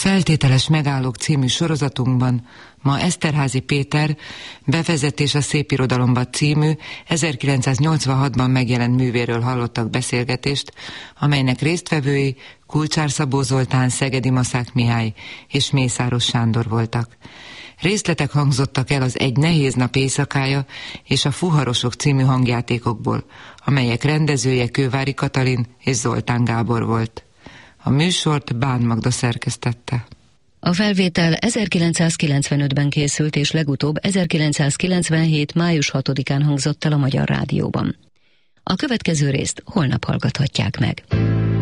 Feltételes megállók című sorozatunkban ma Eszterházy Péter Bevezetés a szépirodalomba című 1986-ban megjelent művéről hallottak beszélgetést, amelynek résztvevői Kulcsár Szabó Zoltán, Szegedi Maszák Mihály és Mészáros Sándor voltak. Részletek hangzottak el az Egy nehéz nap éjszakája és a Fuharosok című hangjátékokból, amelyek rendezője Kővári Katalin és Zoltán Gábor volt. A műsort Bán Magda szerkesztette. A felvétel 1995-ben készült, és legutóbb 1997. május 6-án hangzott el a Magyar Rádióban. A következő részt holnap hallgathatják meg.